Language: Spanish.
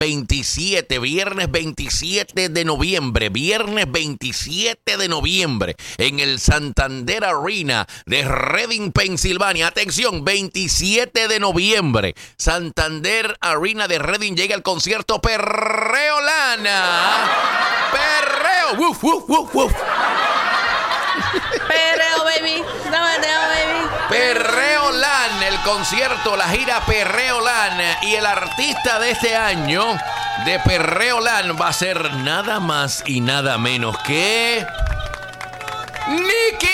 27, viernes 27 de noviembre, en el Santander Arena de Reading, Pensilvania. Atención, 27 de noviembre, Santander Arena de Reading, llega el concierto Perreo Lana. Perreo, uf, uf, uf, uf. Perreo, baby. Perreo Lan, el concierto, la gira Perreo Lan. Y el artista de este año de Perreo Lan va a ser nada más y nada menos que Nicky